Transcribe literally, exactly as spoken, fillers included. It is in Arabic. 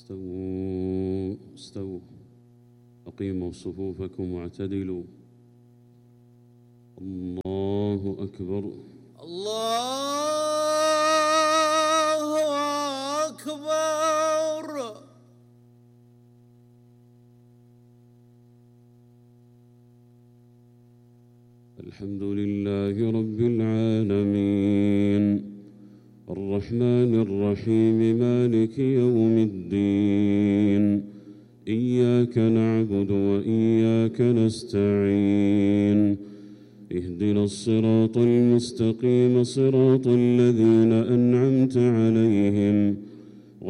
استووا استووا أقيموا صفوفكم واعتدلوا. الله أكبر. الله أكبر. الحمد لله رب العالمين الرحمن الرحيم مالك يوم الدين إياك نعبد وإياك نستعين اهدنا الصراط المستقيم صراط الذين أنعمت عليهم